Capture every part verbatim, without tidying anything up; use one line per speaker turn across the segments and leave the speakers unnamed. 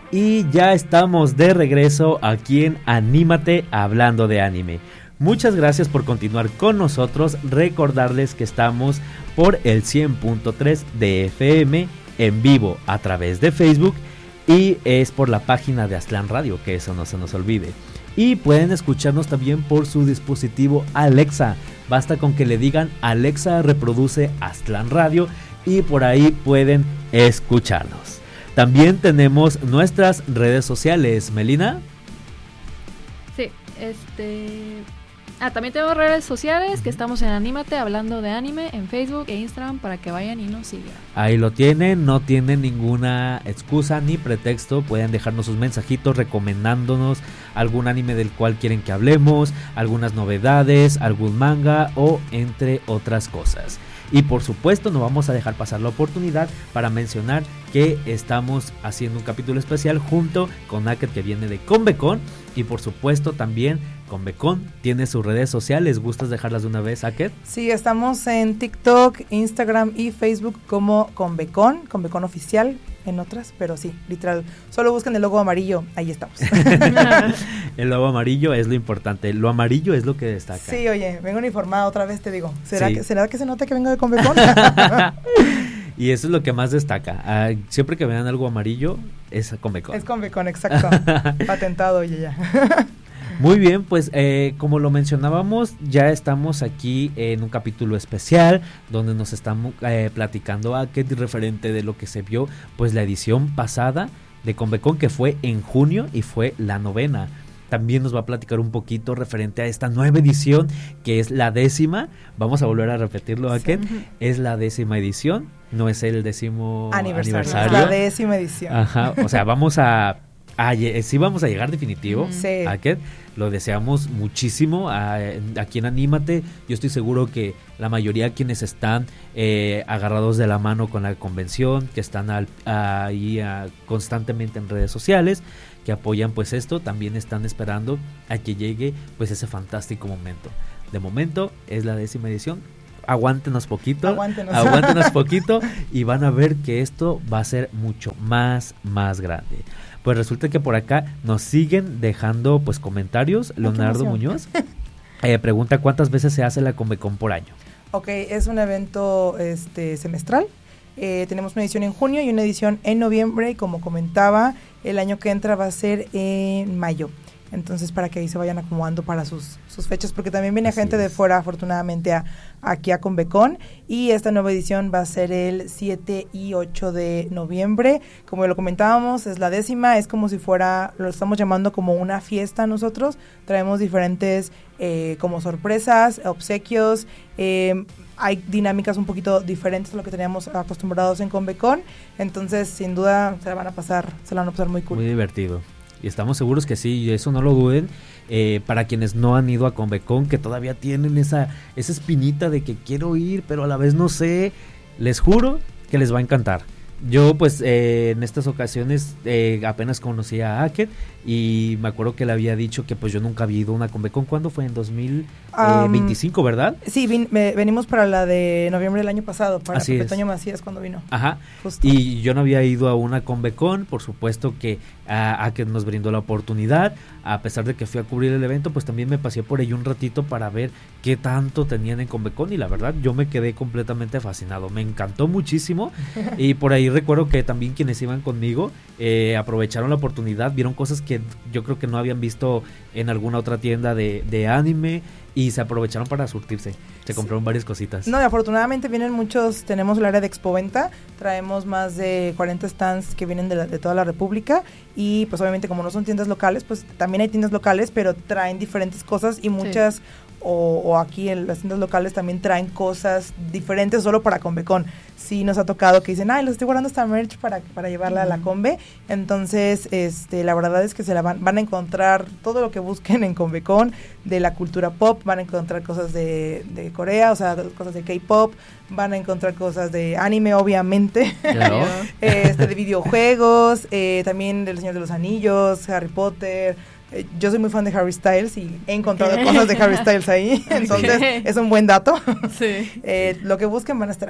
Y ya estamos de regreso aquí en Anímate hablando de anime. Muchas gracias por continuar con nosotros. Recordarles que estamos por el cien punto tres de F M en vivo a través de Facebook y es por la página de Aztlán Radio, que eso no se nos olvide. Y pueden escucharnos también por su dispositivo Alexa. Basta con que le digan Alexa reproduce Aztlán Radio y por ahí pueden escucharnos. También tenemos nuestras redes sociales, Melina.
Sí, este... Ah, también tenemos redes sociales que estamos en Anímate hablando de anime en Facebook e Instagram para que vayan y nos sigan.
Ahí lo tienen, no tienen ninguna excusa ni pretexto, pueden dejarnos sus mensajitos recomendándonos algún anime del cual quieren que hablemos, algunas novedades, algún manga o entre otras cosas. Y por supuesto no vamos a dejar pasar la oportunidad para mencionar que estamos haciendo un capítulo especial junto con Aket, que viene de Convecon, y por supuesto también Convecon tiene sus redes sociales. ¿Gustas dejarlas de una vez, Aket?
Sí, estamos en TikTok, Instagram y Facebook como Convecon, Convecon Oficial, en otras, pero sí, literal, solo busquen el logo amarillo, ahí estamos.
El logo amarillo es lo importante, lo amarillo es lo que destaca.
Sí, oye, vengo uniformada otra vez, te digo. ¿Será,
sí.
que, ¿será que se nota que vengo de Convecon?
Y eso es lo que más destaca. Uh, siempre que vean algo amarillo, es Convecon.
Es Convecon, exacto. Patentado, oye, ya.
Muy bien, pues eh, como lo mencionábamos, ya estamos aquí en un capítulo especial donde nos estamos eh, platicando a qué referente de lo que se vio, pues la edición pasada de Convecon, que fue en junio y fue la novena. También nos va a platicar un poquito referente a esta nueva edición, que es la décima. Vamos a volver a repetirlo, ¿a qué? Sí. Es la décima edición, no es el décimo aniversario. aniversario.
Es la décima edición.
Ajá, o sea, vamos a... Ah, sí vamos a llegar definitivo,
sí.
¿A qué? Lo deseamos muchísimo a, aquí en Anímate. Yo estoy seguro que la mayoría de quienes están eh, agarrados de la mano con la convención, que están al, ahí a, constantemente en redes sociales, que apoyan pues esto, también están esperando a que llegue pues ese fantástico momento. De momento es la décima edición. Aguántenos poquito,
aguántenos.
aguántenos poquito y van a ver que esto va a ser mucho más, más grande. Pues resulta que por acá nos siguen dejando pues comentarios. Leonardo Muñoz eh, pregunta cuántas veces se hace la Convecon por año.
Ok, es un evento este semestral. Eh, tenemos una edición en junio y una edición en noviembre, y como comentaba, el año que entra va a ser en mayo. Entonces, para que ahí se vayan acomodando para sus, sus fechas, porque también viene Así gente es. de fuera, afortunadamente, a, aquí a Convecon, y esta nueva edición va a ser el siete y ocho de noviembre. Como lo comentábamos, es la décima, es como si fuera, lo estamos llamando como una fiesta nosotros, traemos diferentes eh, como sorpresas, obsequios, eh, hay dinámicas un poquito diferentes a lo que teníamos acostumbrados en Convecon, entonces, sin duda, se la van a pasar, se la van a pasar muy cool.
Muy divertido. Y estamos seguros que sí, y eso no lo duden. Eh, para quienes no han ido a Convecon, que todavía tienen esa, esa espinita de que quiero ir, pero a la vez no sé, les juro que les va a encantar. Yo pues eh, en estas ocasiones eh, apenas conocí a Aket y me acuerdo que le había dicho que pues yo nunca había ido a una Convecon. ¿Cuándo fue? En dos mil veinticinco, um, ¿verdad?
Sí, vin, me, venimos para la de noviembre del año pasado, para Pepe Toño Macías cuando vino.
Ajá, Justo. Y yo no había ido a una Convecon, por supuesto que a, a que nos brindó la oportunidad, a pesar de que fui a cubrir el evento, pues también me pasé por ahí un ratito para ver qué tanto tenían en Convecon y la verdad yo me quedé completamente fascinado, me encantó muchísimo y por ahí recuerdo que también quienes iban conmigo eh, aprovecharon la oportunidad, vieron cosas que yo creo que no habían visto en alguna otra tienda de, de anime y se aprovecharon para surtirse, se compraron sí. varias cositas.
No, y afortunadamente vienen muchos, tenemos el área de expoventa, traemos más de cuarenta stands que vienen de, la, de toda la república y pues obviamente como no son tiendas locales, pues también hay tiendas locales, pero traen diferentes cosas y muchas... Sí. O, o aquí en las tiendas locales también traen cosas diferentes solo para Convecon. Sí nos ha tocado que dicen, ay, los estoy guardando esta merch para, para llevarla uh-huh. a la Conve. Entonces, este, la verdad es que se la van, van a encontrar todo lo que busquen en Convecon, de la cultura pop, van a encontrar cosas de, de Corea, o sea, cosas de K-pop, van a encontrar cosas de anime, obviamente,
claro.
este, de videojuegos, eh, también del Señor de los Anillos, Harry Potter. Eh, yo soy muy fan de Harry Styles y he encontrado okay. cosas de Harry Styles ahí, entonces okay. es un buen dato.
Sí.
eh, lo que busquen van a estar ahí.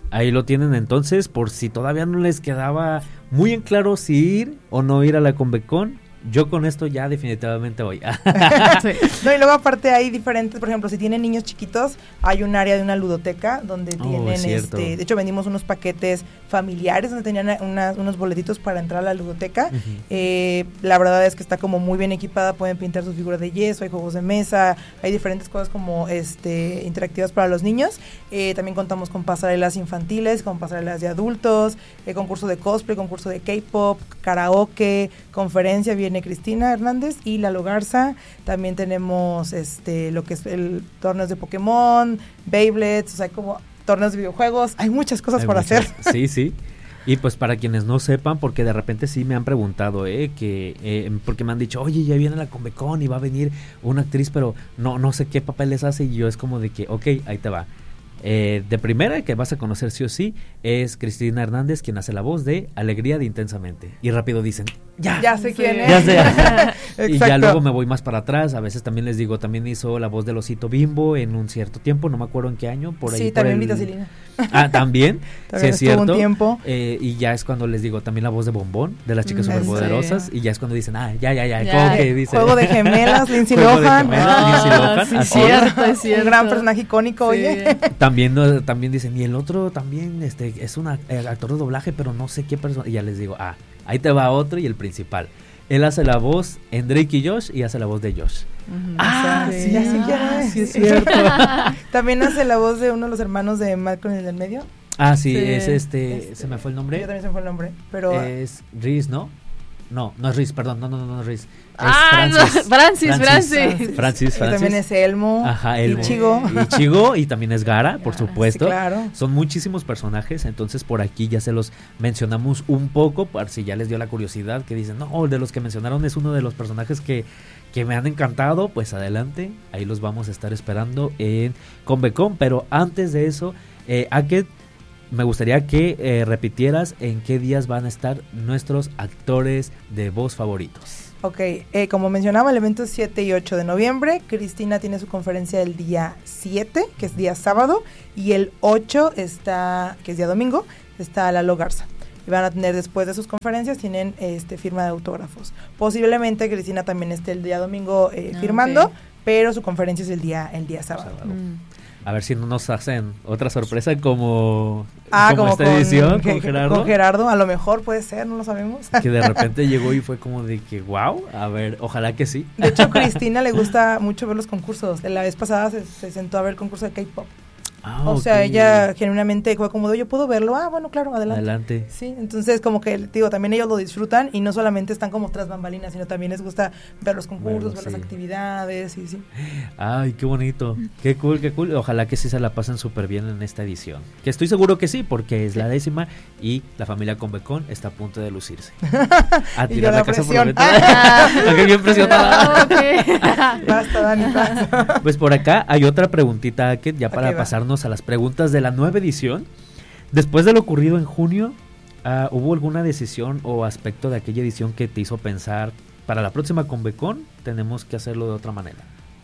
ahí lo tienen entonces, por si todavía no les quedaba muy en claro si ir o no ir a la Convecon. Yo con esto ya definitivamente voy.
Sí. No, y luego aparte hay diferentes, por ejemplo, si tienen niños chiquitos, hay un área de una ludoteca donde
Oh,
tienen,
cierto.
este, de hecho vendimos unos paquetes familiares donde tenían una- unos boletitos para entrar a la ludoteca.
Ujú.
Eh, la verdad es que está como muy bien equipada, pueden pintar sus figuras de yeso, hay juegos de mesa, hay diferentes cosas como este interactivas para los niños. Eh, también contamos con pasarelas infantiles, con pasarelas de adultos, eh, concurso de cosplay, concurso de K-pop, karaoke, conferencia, viene Cristina Hernández y Lalo Garza. También tenemos este lo que es el torneos de Pokémon, Beyblades, o sea, hay como torneos de videojuegos, hay muchas cosas
Hay
por
muchas.
hacer.
Sí, sí. Y pues para quienes no sepan, porque de repente sí me han preguntado, eh, que eh, porque me han dicho, oye, ya viene la Convecon y va a venir una actriz, pero no no sé qué papeles hace, y yo es como de que, ok, ahí te va. Eh, de primera, que vas a conocer sí o sí, es Cristina Hernández, quien hace la voz de Alegría de Intensamente. Y rápido dicen, ya,
Ya sé quién
Sí.
es.
ya sé. Y ya
Exacto.
luego me voy más para atrás. A veces también les digo, también hizo la voz del osito Bimbo en un cierto tiempo, no me acuerdo en qué año, por ahí.
Sí,
por
también
el-
Vitacilina.
Ah, también,
También
sí es
estuvo un
cierto.
tiempo.
Eh, y ya es cuando les digo también la voz de Bombón, de las chicas
Mm,
superpoderosas.
sí.
Y ya es cuando dicen, ah, ya, ya, ya,
Ya.
¿cómo que dice?
Juego de gemelas, Lindsay
Juego de
Lohan.
gemelas, Lindsay Lohan,
sí,
así
cierto, es
Un
cierto.
gran personaje icónico,
Sí.
oye.
También, no, también dicen, y el otro también este es un ac- eh, actor de doblaje, pero no sé qué persona. Y ya les digo, ah, ahí te va otro y el principal. Él hace la voz en Drake y Josh y hace la voz de Josh.
Ujú.
Ah,
sí,
sí,
ya sé quién
ah,
es.
sí es cierto.
También hace la voz de uno de los hermanos de Malcolm en el medio.
Ah, sí,
Sí.
es este,
Este,
se me fue el
Yo
nombre.
también se me fue el nombre, pero
Es Reese, ¿no? No, no es Reese, perdón, no, no, no, no es Reese. Es
Ah, no,
Francis.
Francis,
Francis.
Francis.
Francis,
y también
Francis.
es Elmo,
Ajá, Elmo.
Ichigo.
Ichigo y también es Gara, por
Ah,
supuesto.
sí, claro.
Son muchísimos personajes, entonces por aquí ya se los mencionamos un poco, por si ya les dio la curiosidad, que dicen, no, de los que mencionaron es uno de los personajes que, que me han encantado, pues adelante, ahí los vamos a estar esperando en Convecon, pero antes de eso, eh, Aket, me gustaría que eh, repitieras en qué días van a estar nuestros actores de voz favoritos.
Ok, eh, como mencionaba, el evento es siete y ocho de noviembre. Cristina tiene su conferencia el día siete, que es día sábado, y el ocho está, que es día domingo, está Lalo Garza. Y van a tener después de sus conferencias, tienen este firma de autógrafos. Posiblemente Cristina también esté el día domingo eh,
Ah,
firmando,
ok.
pero su conferencia es el día, el día sábado.
Sábado.
Mm.
A ver si no nos hacen otra sorpresa como,
Ah,
como,
como
esta
con,
edición
que-
con Gerardo.
Con Gerardo, a lo mejor puede ser, no lo sabemos.
Que de repente llegó y fue como de que wow, a ver, ojalá que sí.
De hecho, a Cristina le gusta mucho ver los concursos. La vez pasada se, se sentó a ver el concurso de K-pop.
Ah,
O
ok.
sea, ella genuinamente fue como, de, yo puedo verlo. Ah, bueno, claro, adelante.
Adelante.
Sí, entonces como que, digo, también ellos lo disfrutan y no solamente están como tras bambalinas, sino también les gusta ver los concursos,
Verlo,
ver
sí.
las actividades y sí.
Ay, qué bonito. Qué cool, qué cool. Ojalá que sí se la pasen súper bien en esta edición. Que estoy seguro que sí, porque es la décima y la familia Convecon está a punto de lucirse. A
Y yo
tirar
la
la casa por
presión.
la ventana. Ah, qué bien presionada.
Ok.
Basta, Dani, basta.
Pues por acá hay otra preguntita, que ya para
Ok, va.
pasarnos a las preguntas de la nueva edición. Después de lo ocurrido en junio, ah, ¿hubo alguna decisión o aspecto de aquella edición que te hizo pensar para la próxima Convecon tenemos que hacerlo de otra manera?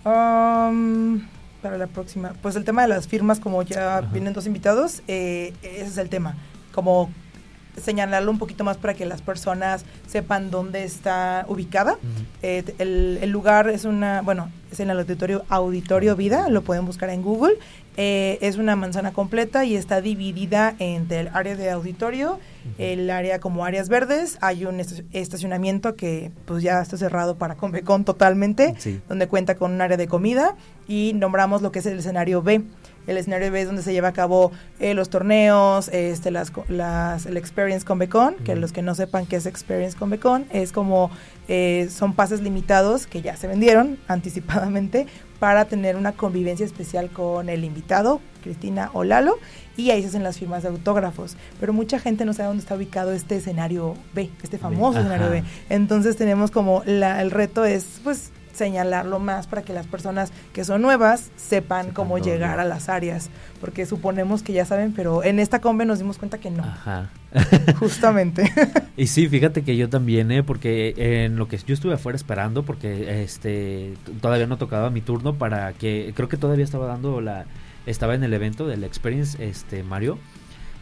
Um, para la próxima, pues el tema de las firmas, como ya
Ajá.
vienen dos invitados, eh, ese es el tema, como señalarlo un poquito más para que las personas sepan dónde está ubicada.
Ujú.
Eh, t- el, el lugar es una, bueno, es en el auditorio Auditorio Vida, lo pueden buscar en Google. Eh, es una manzana completa y está dividida entre el área de auditorio, el área como áreas verdes. Hay un estac- estacionamiento que pues ya está cerrado para Convecon totalmente,
Sí.
donde cuenta con un área de comida y nombramos lo que es el escenario B. El escenario B es donde se lleva a cabo eh, los torneos, este, las, co- las, el Experience Convecon, que
Ujú.
los que no sepan qué es Experience Convecon, es como, eh, son pases limitados que ya se vendieron anticipadamente para tener una convivencia especial con el invitado, Cristina o Lalo, y ahí se hacen las firmas de autógrafos. Pero mucha gente no sabe dónde está ubicado este escenario B, este famoso
Ajá.
escenario B. Entonces tenemos como, la, el reto es, pues, señalarlo más para que las personas que son nuevas sepan
Sepan
cómo
dónde.
llegar a las áreas, porque suponemos que ya saben, pero en esta combe nos dimos cuenta que no,
Ajá.
justamente.
Y sí, fíjate que yo también, eh, porque en lo que yo estuve afuera esperando, porque este t- todavía no tocaba mi turno para que, creo que todavía estaba dando la, estaba en el evento del Experience, este Mario,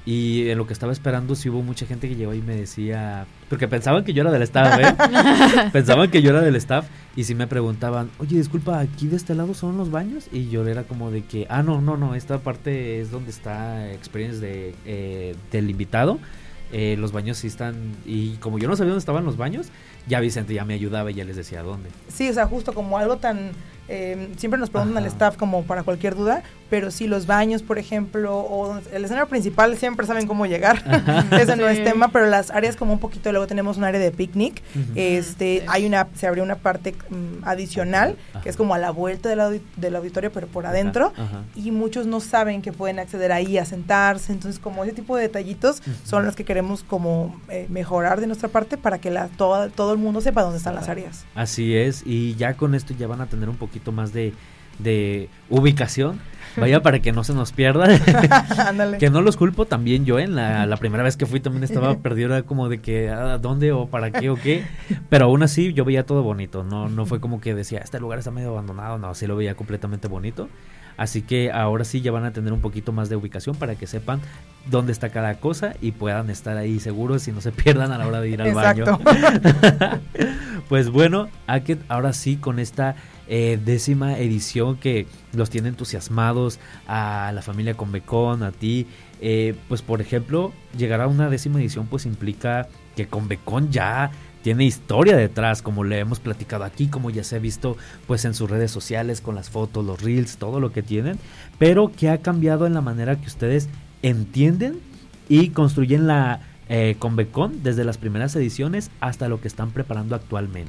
Y en lo que estaba esperando sí hubo mucha gente que llegó y me decía, porque pensaban que yo era del staff, ¿eh? pensaban que yo era del staff y sí me preguntaban, oye, disculpa, ¿aquí de este lado son los baños? Y yo era como de que, ah, no, no, no, esta parte es donde está experience de, eh, del invitado. Eh, los baños sí están, y como yo no sabía dónde estaban los baños, ya Vicente ya me ayudaba y ya les decía dónde.
Sí, o sea, justo como algo tan... Eh, siempre nos preguntan Ajá. al staff como para cualquier duda, pero sí los baños, por ejemplo, o el escenario principal siempre saben cómo llegar. Ese sí. no es tema, pero las áreas como un poquito, luego tenemos un área de picnic, uh-huh. este, sí. hay una, se abrió una parte um, adicional, Ajá. que es como a la vuelta del, audi- del auditorio, pero por adentro, Ajá. Ajá. y muchos no saben que pueden acceder ahí a sentarse, entonces como ese tipo de detallitos uh-huh. son los que queremos como eh, mejorar de nuestra parte para que la, todo, todo el mundo sepa dónde están las áreas.
Así es, y ya con esto ya van a tener un poquito más de, de ubicación, vaya, para que no se nos pierda. Que no los culpo, también yo en la, la primera vez que fui también estaba perdido, era como de que ¿a dónde o para qué o qué? Pero aún así yo veía todo bonito, no, no fue como que decía este lugar está medio abandonado, no, sí lo veía completamente bonito. Así que ahora sí ya van a tener un poquito más de ubicación para que sepan dónde está cada cosa y puedan estar ahí seguros y no se pierdan a la hora de ir al
Exacto.
baño. Pues bueno, Aket, ahora sí con esta eh, décima edición que los tiene entusiasmados a la familia Convecon, a ti, eh, pues por ejemplo, llegar a una décima edición pues implica que Convecon ya tiene historia detrás, como le hemos platicado aquí, como ya se ha visto pues en sus redes sociales con las fotos, los reels, todo lo que tienen, pero que ha cambiado en la manera que ustedes entienden y construyen la eh, Convecon desde las primeras ediciones hasta lo que están preparando actualmente.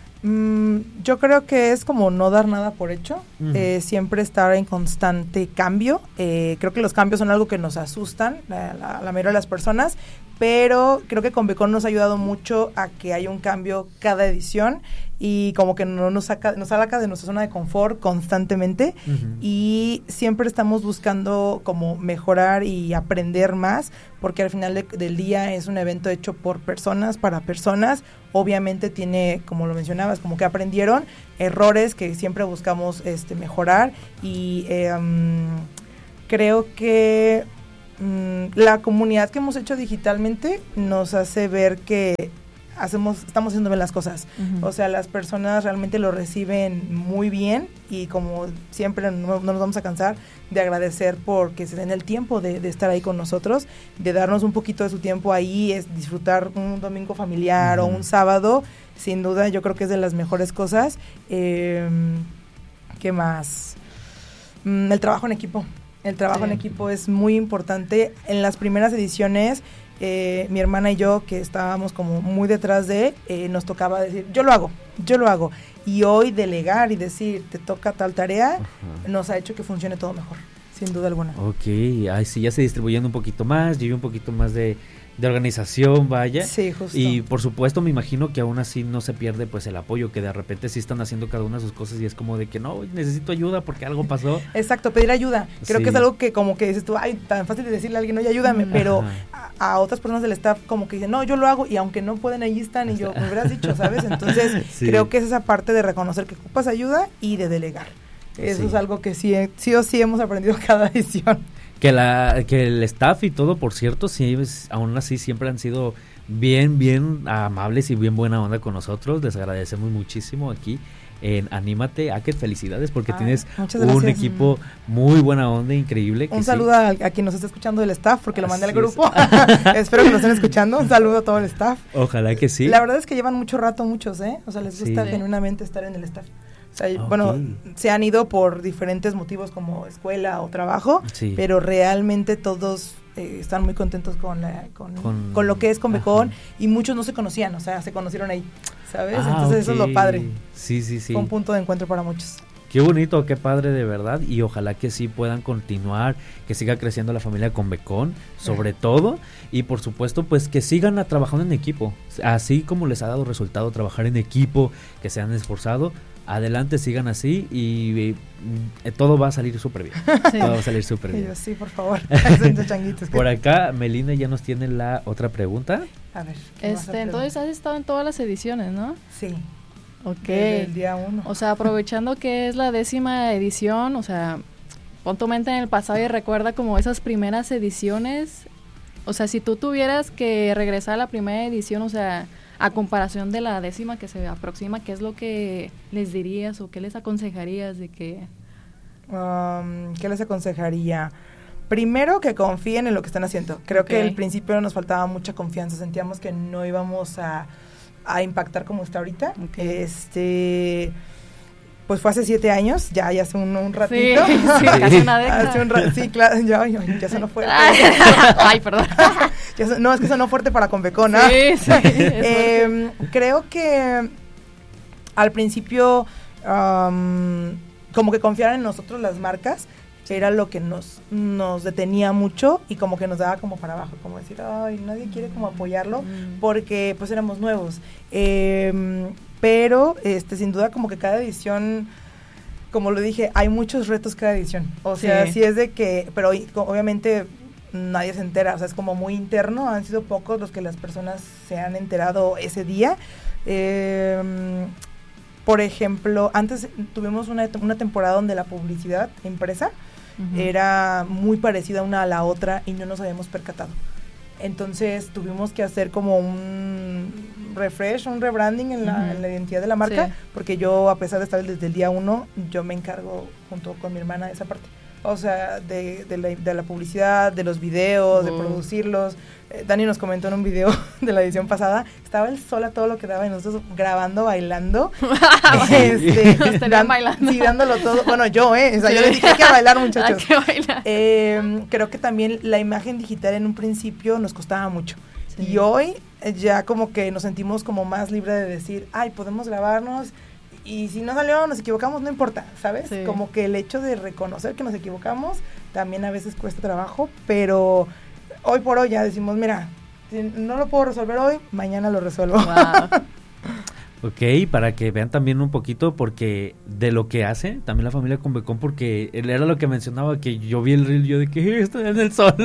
Mm, yo creo que es como no dar nada por hecho, uh-huh. eh, siempre estar en constante cambio. Eh, creo que los cambios son algo que nos asustan la, la, la mayoría de las personas, pero creo que Convecon nos ha ayudado mucho a que haya un cambio cada edición y como que no nos saca, nos saca de nuestra zona de confort constantemente, uh-huh. y siempre estamos buscando como mejorar y aprender más, porque al final de, del día es un evento hecho por personas, para personas. Obviamente tiene, como lo mencionabas, como que aprendieron errores que siempre buscamos este mejorar, y eh, um, creo que um, la comunidad que hemos hecho digitalmente nos hace ver que hacemos, estamos haciendo bien las cosas. Uh-huh. O sea, las personas realmente lo reciben muy bien, y como siempre no, no nos vamos a cansar de agradecer porque se den el tiempo de, de estar ahí con nosotros, de darnos un poquito de su tiempo ahí, es disfrutar un domingo familiar, uh-huh. o un sábado. Sin duda yo creo que es de las mejores cosas. Eh, ¿qué más? Mm, el trabajo en equipo. El trabajo sí. en equipo es muy importante. En las primeras ediciones, eh, mi hermana y yo, que estábamos como muy detrás de, eh, nos tocaba decir, yo lo hago, yo lo hago. Y hoy delegar y decir, te toca tal tarea, uh-huh. nos ha hecho que funcione todo mejor, sin duda alguna.
Ok, ay, sí, ya se distribuyen un poquito más, lleva un poquito más de... de organización, vaya.
Sí, justo.
Y por supuesto me imagino que aún así no se pierde pues el apoyo, que de repente sí están haciendo cada una de sus cosas y es como de que no, necesito ayuda porque algo pasó.
Exacto, pedir ayuda. Creo sí. que es algo que como que dices tú, ay, tan fácil de decirle a alguien, oye, ayúdame, Ajá. pero a, a otras personas del staff como que dicen, no, yo lo hago, y aunque no pueden, ahí están, y yo, me hubieras dicho, ¿sabes? Entonces sí. creo que es esa parte de reconocer que ocupas ayuda y de delegar. Eso sí. es algo que sí, sí o sí hemos aprendido cada edición.
Que la que el staff y todo, por cierto, sí, es, aún así siempre han sido bien, bien amables y bien buena onda con nosotros. Les agradecemos muchísimo aquí en Anímate. Aket, felicidades porque ah, tienes un equipo muy buena onda, increíble.
Un
que
saludo sí. a, a quien nos está escuchando del staff, porque lo mandé así al grupo. Espero que nos estén escuchando. Un saludo a todo el staff.
Ojalá que sí.
La verdad es que llevan mucho rato muchos, ¿eh? O sea, les gusta sí. genuinamente estar en el staff. O sea, okay. Bueno, se han ido por diferentes motivos como escuela o trabajo, sí. pero realmente todos eh, están muy contentos con, la, con, con, con lo que es Convecon, y muchos no se conocían, o sea, se conocieron ahí, ¿sabes? Ah, Entonces okay. eso es lo padre.
Sí, sí, sí.
Fue un punto de encuentro para muchos.
Qué bonito, qué padre de verdad, y ojalá que sí puedan continuar, que siga creciendo la familia Convecon, sobre sí. todo, y por supuesto pues que sigan a, trabajando en equipo, así como les ha dado resultado trabajar en equipo, que se han esforzado. Adelante, sigan así y, y, y todo va a salir súper bien. Sí. Todo va a salir súper bien.
Sí, por favor.
Por acá, Melina ya nos tiene la otra pregunta.
A ver.
Este, entonces has estado en todas las ediciones, ¿no?
Sí.
Ok.
Desde el día uno.
O sea, aprovechando que es la décima edición, o sea, pon tu mente en el pasado y recuerda como esas primeras ediciones. O sea, si tú tuvieras que regresar a la primera edición, o sea, a comparación de la décima que se aproxima, ¿qué es lo que les dirías o qué les aconsejarías de que...?
Um, ¿Qué les aconsejaría? Primero, que confíen en lo que están haciendo. Creo okay. que al principio nos faltaba mucha confianza, sentíamos que no íbamos a, a impactar como está ahorita. Okay. Este... Pues fue hace siete años, ya, ya hace un, un ratito.
Sí, sí, casi una década.
Hace un ra- sí, claro, ya, ya, ya sonó fuerte.
Ay, perdón.
ya, no, es que sonó fuerte para Convecon, ¿no?
Sí, sí.
eh, creo que al principio, um, como que confiar en nosotros las marcas, era lo que nos, nos detenía mucho y como que nos daba como para abajo, como decir, ay, nadie quiere como apoyarlo, mm. porque pues éramos nuevos. Eh, pero este sin duda como que cada edición, como lo dije, hay muchos retos cada edición, o sea, sí, sí es de que, pero obviamente nadie se entera, o sea, es como muy interno, han sido pocos los que las personas se han enterado ese día. Eh, por ejemplo, antes tuvimos una, una temporada donde la publicidad impresa uh-huh. era muy parecida una a la otra y no nos habíamos percatado. Entonces tuvimos que hacer como un refresh, un rebranding en la, uh-huh. en la identidad de la marca, sí. porque yo, a pesar de estar desde el día uno, yo me encargo junto con mi hermana de esa parte. O sea, de, de, la, de la publicidad, de los videos, uh. de producirlos. Eh, Dani nos comentó en un video de la edición pasada, estaba él sola todo lo que daba y nosotros grabando, bailando. este,
dan, bailando.
Sí, dándolo todo. Bueno, yo, ¿eh? O sea, sí. yo les dije, hay que bailar, muchachos.
Hay que bailar.
Eh, creo que también la imagen digital en un principio nos costaba mucho. Sí. Y hoy eh, ya como que nos sentimos como más libres de decir, ay, podemos grabarnos. Y si no salió, nos equivocamos, no importa, ¿sabes? Sí. Como que el hecho de reconocer que nos equivocamos también a veces cuesta trabajo, pero hoy por hoy ya decimos, mira, si no lo puedo resolver hoy, mañana lo resuelvo.
Wow.
Ok, para que vean también un poquito, porque de lo que hace también la familia Convecon, porque él era lo que mencionaba, que yo vi el reel, yo de que estoy en el sol.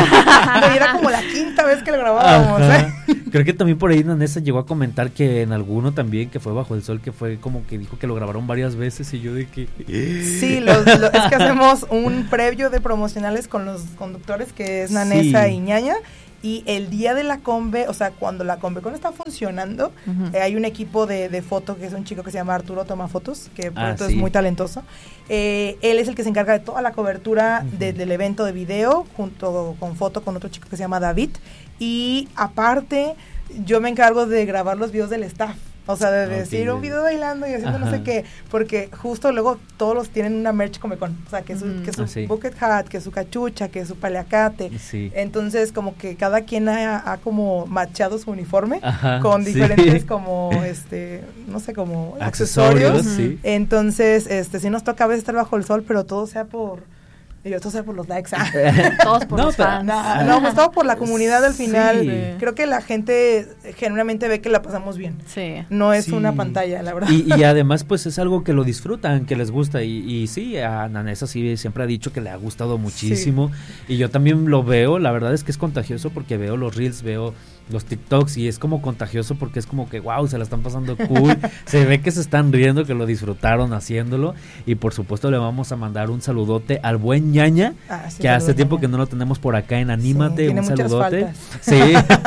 Era como la quinta vez que lo grabábamos, ¿eh?
Creo que también por ahí Nanesa llegó a comentar que en alguno también, que fue Bajo el Sol, que fue como que dijo que lo grabaron varias veces y yo de que...
Sí, los, lo, es que hacemos un previo de promocionales con los conductores, que es Nanesa sí. y Ñaña. Y el día de la Conve, o sea, cuando la Convecon está funcionando, uh-huh. eh, hay un equipo de, de foto, que es un chico que se llama Arturo Toma Fotos, que por
ah,
cierto
sí.
es muy talentoso. Eh, él es el que se encarga de toda la cobertura uh-huh. de, del evento de video, junto con foto con otro chico que se llama David. Y aparte, yo me encargo de grabar los videos del staff. O sea, de okay. decir un video bailando y haciendo Ajá. no sé qué, porque justo luego todos los tienen una merch Convecon, o sea, que su, mm. que su ah, sí. bucket hat, que su cachucha, que su paliacate,
sí.
entonces como que cada quien ha, ha como machado su uniforme
Ajá,
con
sí.
diferentes como, este, no sé, como accesorios, accesorios
sí.
entonces, este, sí nos toca a veces estar bajo el sol, pero todo sea por... Y yo, todo sea por los likes. Ah.
Todos por
no,
los fans.
No, no, pues todo por la comunidad al final.
Sí.
Creo que la gente genuinamente ve que la pasamos bien.
Sí.
No es
sí.
una pantalla, la verdad.
Y, y además, pues es algo que lo disfrutan, que les gusta. Y, y sí, a Nanesa sí siempre ha dicho que le ha gustado muchísimo. Sí. Y yo también lo veo. La verdad es que es contagioso porque veo los reels, veo los TikToks y es como contagioso porque es como que wow, se la están pasando cool, se ve que se están riendo, que lo disfrutaron haciéndolo y por supuesto le vamos a mandar un saludote al buen Ñaña, ah, sí, que hace tiempo Ñaña. Que no lo tenemos por acá en Anímate, sí, un saludote. Sí.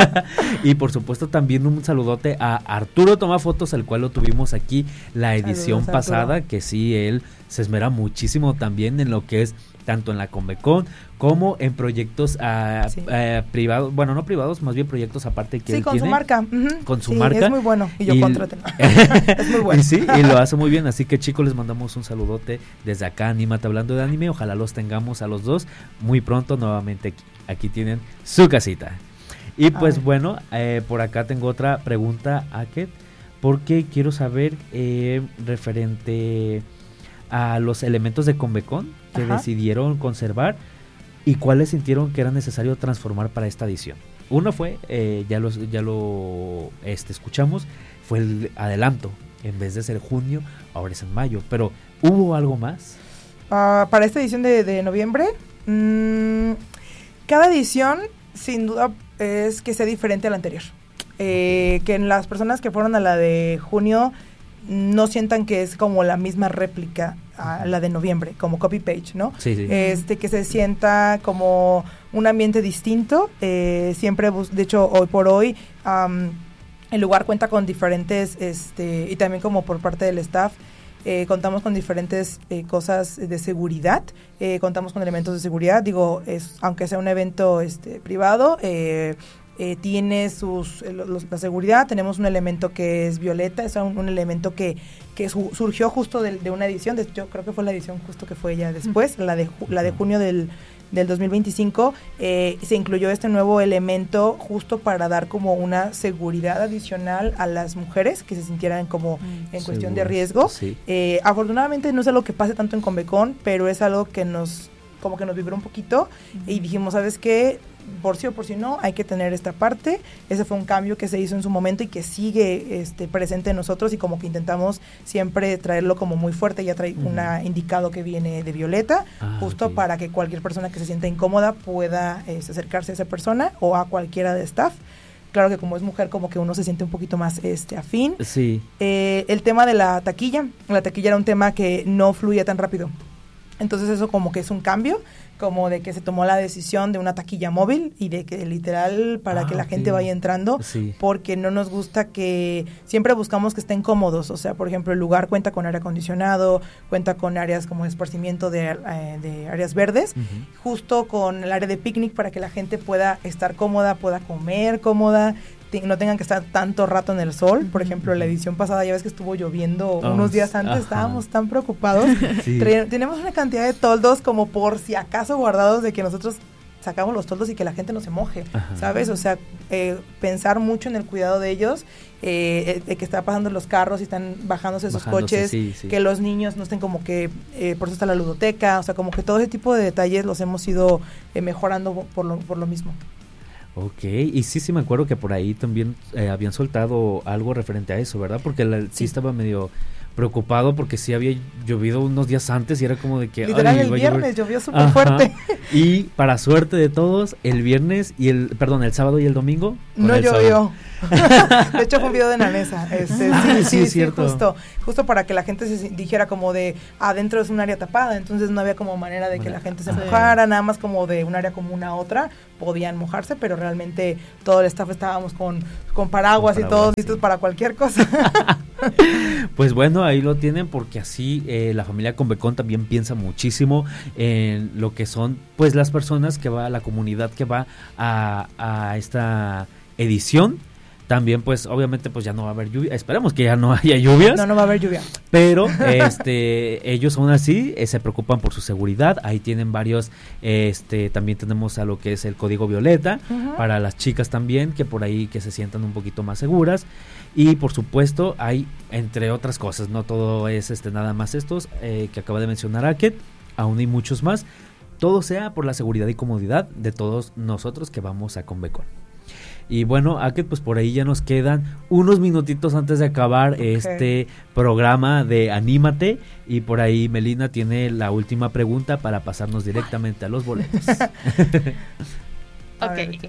Y por supuesto también un saludote a Arturo Toma Fotos, al cual lo tuvimos aquí la edición Saludos, pasada, Arturo. Que sí, él se esmera muchísimo también en lo que es tanto en la Convecon como en proyectos uh, sí. uh, privados, bueno, no privados, más bien proyectos aparte que
sí,
él
con
tiene.
Su marca. Uh-huh.
Con su
sí,
marca.
Es muy bueno y yo y contraté. Es muy bueno.
Y sí, y lo hace muy bien, así que chicos, les mandamos un saludote desde acá, Anímate Hablando de Anime, ojalá los tengamos a los dos muy pronto nuevamente aquí, aquí tienen su casita. Y pues Ay. bueno, eh, por acá tengo otra pregunta, Aket, porque quiero saber eh, referente a los elementos de Convecon que Ajá. decidieron conservar y cuáles sintieron que era necesario transformar para esta edición. Uno fue, eh, ya, los, ya lo este, escuchamos, fue el adelanto. En vez de ser junio, ahora es en mayo. Pero, ¿hubo algo más?
Uh, para esta edición de, de noviembre, mmm, cada edición, sin duda, es que sea diferente a la anterior. Eh, que las personas que fueron a la de junio no sientan que es como la misma réplica a la de noviembre, como copy page, ¿no?
Sí, sí.
Este, que se sienta como un ambiente distinto, eh, siempre, bus- de hecho, hoy por hoy, um, el lugar cuenta con diferentes, este, y también como por parte del staff, Eh, contamos con diferentes eh, cosas de seguridad, eh, contamos con elementos de seguridad, digo, es aunque sea un evento este privado, eh, eh, tiene sus eh, los, la seguridad, tenemos un elemento que es violeta, es un, un elemento que, que su, surgió justo de, de una edición, de, yo creo que fue la edición justo que fue ya después, la de ju- la de junio del del dos mil veinticinco, eh, se incluyó este nuevo elemento justo para dar como una seguridad adicional a las mujeres que se sintieran como mm, en cuestión de riesgo.
Sí.
Eh, afortunadamente no es algo que pase tanto en Convecon, pero es algo que nos como que nos vibró un poquito mm. y dijimos, ¿sabes qué? Por sí o por sí no, hay que tener esta parte. Ese fue un cambio que se hizo en su momento y que sigue este, presente en nosotros y como que intentamos siempre traerlo como muy fuerte. Ya trae uh-huh. una indicado que viene de violeta, ah, justo okay. para que cualquier persona que se sienta incómoda pueda eh, acercarse a esa persona o a cualquiera de staff. Claro que como es mujer como que uno se siente un poquito más este afín.
Sí.
Eh, el tema de la taquilla, la taquilla era un tema que no fluía tan rápido. Entonces eso como que es un cambio, como de que se tomó la decisión de una taquilla móvil y de que literal para ah, que la okay. gente vaya entrando, sí. porque no nos gusta que, siempre buscamos que estén cómodos, o sea, por ejemplo, el lugar cuenta con aire acondicionado, cuenta con áreas como esparcimiento de, eh, de áreas verdes, uh-huh. justo con el área de picnic para que la gente pueda estar cómoda, pueda comer cómoda, no tengan que estar tanto rato en el sol. Por ejemplo, la edición pasada ya ves que estuvo lloviendo oh, unos días antes, ajá. estábamos tan preocupados. Sí. Tenemos una cantidad de toldos como por si acaso guardados de que nosotros sacamos los toldos y que la gente no se moje, ajá. ¿sabes? O sea, eh, pensar mucho en el cuidado de ellos, eh, de que están pasando los carros y están bajándose esos bajándose, coches, sí, sí. que los niños no estén como que, eh, por eso está la ludoteca, o sea, como que todo ese tipo de detalles los hemos ido eh, mejorando por lo, por lo mismo.
Ok, y sí, sí me acuerdo que por ahí también eh, habían soltado algo referente a eso, ¿verdad? Porque la, sí. sí estaba medio preocupado porque sí había llovido unos días antes y era como de que...
Literal, ay, el viernes llovió súper fuerte.
Y para suerte de todos, el viernes y el, perdón, el sábado y el domingo...
No el llovió. De hecho fue un video de Nanesa. Este,
ah,
sí,
sí, sí,
sí,
cierto.
Justo, justo para que la gente se dijera como de, adentro es un área tapada, entonces no había como manera de que la gente se mojara, nada más como de un área común a otra, podían mojarse, pero realmente todo el staff estábamos con, con paraguas con y todos listos sí. para cualquier cosa.
Pues bueno, ahí lo tienen porque así eh, la familia Convecon también piensa muchísimo en lo que son pues las personas que va, la comunidad que va a, a esta edición. También pues obviamente pues ya no va a haber lluvia, esperemos que ya no haya lluvias.
No, no va a haber lluvia.
Pero este ellos aún así eh, se preocupan por su seguridad, ahí tienen varios, este también tenemos a lo que es el código violeta, uh-huh. para las chicas también, que por ahí que se sientan un poquito más seguras. Y por supuesto hay entre otras cosas, no todo es este nada más estos eh, que acaba de mencionar Aket, aún hay muchos más, todo sea por la seguridad y comodidad de todos nosotros que vamos a Convecon. Y bueno, Aket, pues por ahí ya nos quedan unos minutitos antes de acabar okay. este programa de Anímate. Y por ahí Melina tiene la última pregunta para pasarnos directamente a los boletos.
Ok.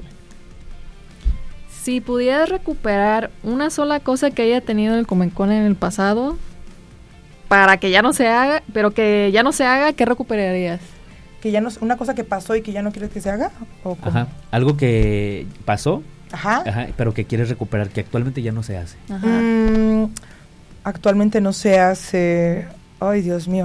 Si pudieras recuperar una sola cosa que haya tenido el Convecon en el pasado, para que ya no se haga, pero que ya no se haga, ¿qué recuperarías?
Que ya no, una cosa que pasó y que ya no quieres que se haga, ¿o cómo?
Ajá, algo que pasó.
Ajá.
Ajá, pero que quieres recuperar, que actualmente ya no se hace.
Ajá. Mm, actualmente no se hace. Ay, Dios mío.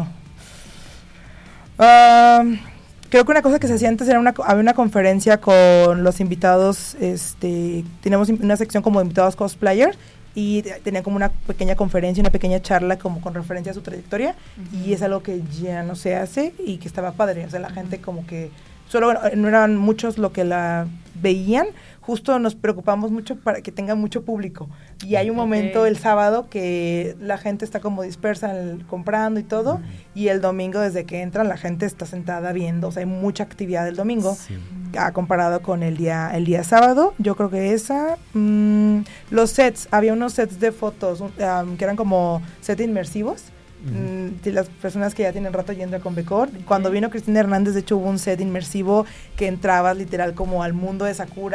Uh, creo que una cosa que se hacía antes era una, había una conferencia con los invitados, este, tenemos una sección como invitados cosplayers y tenía como una pequeña conferencia, una pequeña charla como con referencia a su trayectoria, uh-huh. y es algo que ya no se hace y que estaba padre, o sea, la gente como que solo no eran muchos lo que la veían, justo nos preocupamos mucho para que tenga mucho público. Y hay un momento okay. el sábado que la gente está como dispersa el, comprando y todo, mm. y el domingo desde que entran la gente está sentada viendo, o sea, hay mucha actividad el domingo, sí. ah, comparado con el día el día sábado. Yo creo que esa, mmm, los sets, había unos sets de fotos um, que eran como sets inmersivos, Mm, de las personas que ya tienen rato yendo a Convecon. Cuando okay. vino Cristina Hernández, de hecho hubo un set inmersivo que entrabas literal como al mundo de Sakura,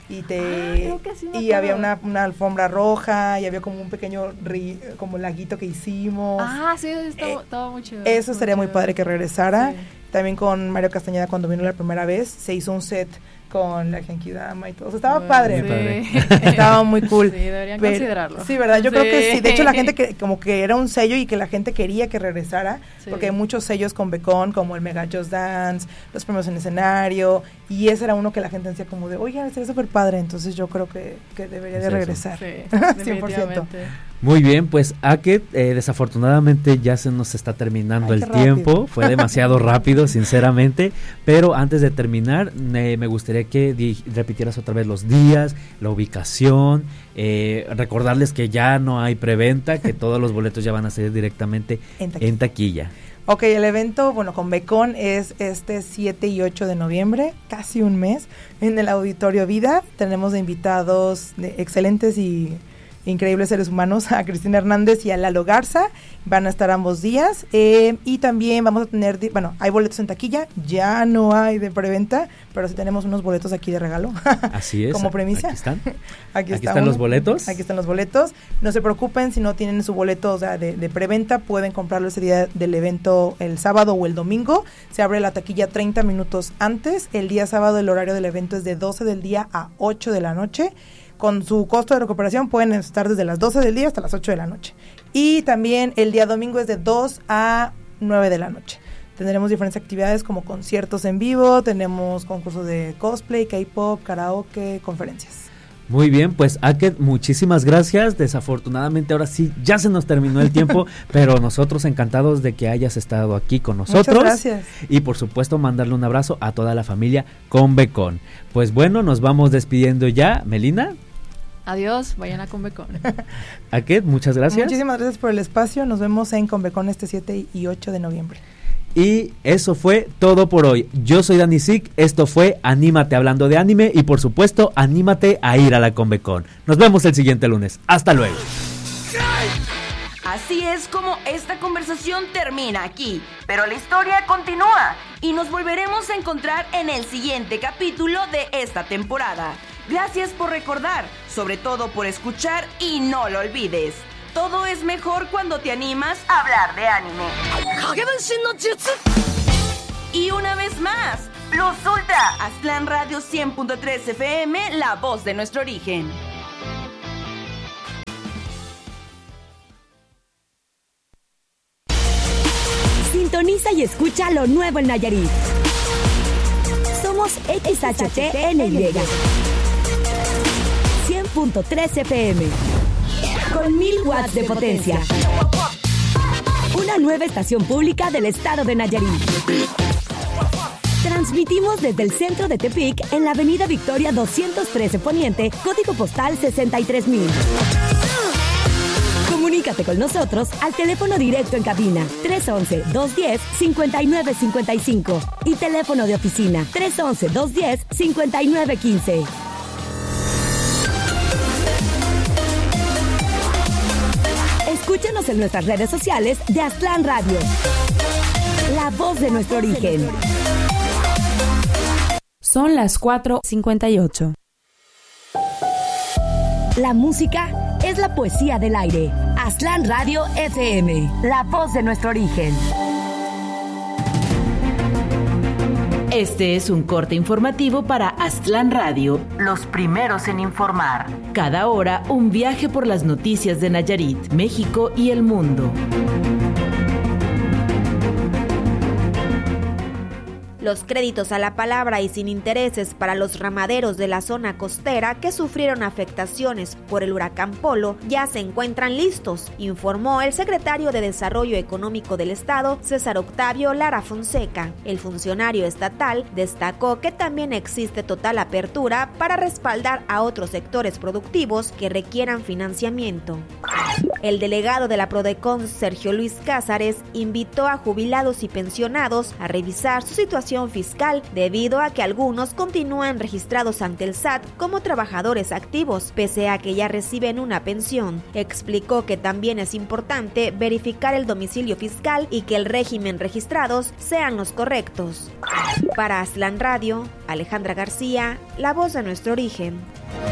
y te
Ah, creo que sí me
y
acuerdo.
había una, una alfombra roja y había como un pequeño ri- como laguito que hicimos.
Ah, sí, estaba,
Eh,
estaba muy chido.
Eso estaría muy
chido.
padre que regresara.
Sí.
También con Mario Castañeda cuando vino la primera vez se hizo un set con la Genkidama y todo. O sea, estaba
Bueno,
padre.
Muy padre.
sí.
Estaba muy cool.
Sí, deberían
Pero-
considerarlo.
Sí, ¿verdad? Yo creo que
Sí.
sí. De hecho, la gente que como que era un sello y que la gente quería que regresara,
Sí.
porque hay muchos sellos con Becon, como el Mega Just Dance, los premios en escenario, y ese era uno que la gente decía como de, oigan, estaría súper padre, entonces yo creo que, que debería
Es
de
eso.
regresar.
Sí,
cien por ciento.
definitivamente.
Muy bien, pues Aket, eh, desafortunadamente ya se nos está terminando
Ay,
el
qué rápido.
tiempo, fue demasiado rápido, sinceramente, pero antes de terminar, eh, me gustaría que di- repitieras otra vez los días, la ubicación, eh, recordarles que ya no hay preventa, que todos los boletos ya van a ser directamente
En taquilla.
en taquilla.
Ok, el evento, bueno, con Becon es este siete y ocho de noviembre, casi un mes, en el Auditorio Vida. Tenemos de invitados de excelentes y increíbles seres humanos, a Cristina Hernández y a Lalo Garza. Van a estar ambos días. Eh, y también vamos a tener, di- bueno, hay boletos en taquilla, ya no hay de preventa, pero sí tenemos unos boletos aquí de regalo.
Así es.
Como premisa.
Aquí están.
Aquí,
Aquí
está
están
uno.
los boletos.
Aquí están los boletos. No se preocupen si no tienen su boleto, o sea, de, de preventa, pueden comprarlo ese día del evento el sábado o el domingo. Se abre la taquilla treinta minutos antes. El día sábado el horario del evento es de doce del día a ocho de la noche. Con su costo de recuperación pueden estar desde las doce del día hasta las ocho de la noche. Y también el día domingo es de dos a nueve de la noche. Tendremos diferentes actividades como conciertos en vivo, tenemos concursos de cosplay, K-pop, karaoke, conferencias.
Muy bien, pues Aket, muchísimas gracias. Desafortunadamente ahora sí ya se nos terminó el tiempo, pero nosotros encantados de que hayas estado aquí con nosotros.
Muchas gracias.
Y por supuesto mandarle un abrazo a toda la familia con Becon. Pues bueno, nos vamos despidiendo ya. Melina,
Adiós, vayan a Convecon.
Aket, muchas gracias.
Muchísimas gracias por el espacio. Nos vemos en Convecon este siete y ocho de noviembre.
Y eso fue todo por hoy. Yo soy Dani Sick, esto fue Anímate hablando de anime y por supuesto, anímate a ir a la Convecon. Nos vemos el siguiente lunes. Hasta luego.
Así es como esta conversación termina aquí, pero la historia continúa y nos volveremos a encontrar en el siguiente capítulo de esta temporada. Gracias por recordar, sobre todo por escuchar y no lo olvides. Todo es mejor cuando te animas a hablar de anime. Y una vez más, Plus Ultra, Aztlán Radio cien punto tres F M, la voz de nuestro origen.
Sintoniza y escucha lo nuevo en Nayarit. Somos X H T N Y cien punto tres F M con mil watts de potencia. Una nueva estación pública del estado de Nayarit. Transmitimos desde el centro de Tepic en la avenida Victoria doscientos trece Poniente, código postal sesenta y tres mil. Comunícate con nosotros al teléfono directo en cabina tres once, dos diez, cincuenta y nueve cincuenta y cinco y teléfono de oficina tres once, dos diez, cincuenta y nueve quince. Escúchanos en nuestras redes sociales de Aztlán Radio, la voz de nuestro origen.
Son las cuatro cincuenta y ocho.
La música es la poesía del aire. Aztlán Radio F M, la voz de nuestro origen.
Este es un corte informativo para Aztlán Radio, los primeros en informar. Cada hora, un viaje por las noticias de Nayarit, México y el mundo.
Los créditos a la palabra y sin intereses para los ramaderos de la zona costera que sufrieron afectaciones por el huracán Polo ya se encuentran listos, informó el secretario de Desarrollo Económico del Estado, César Octavio Lara Fonseca. El funcionario estatal destacó que también existe total apertura para respaldar a otros sectores productivos que requieran financiamiento. El delegado de la Prodecon, Sergio Luis Cázares, invitó a jubilados y pensionados a revisar su situación fiscal debido a que algunos continúan registrados ante el S A T como trabajadores activos, pese a que ya reciben una pensión. Explicó que también es importante verificar el domicilio fiscal y que el régimen registrados sean los correctos. Para Aztlán Radio, Alejandra García, la voz de nuestro origen.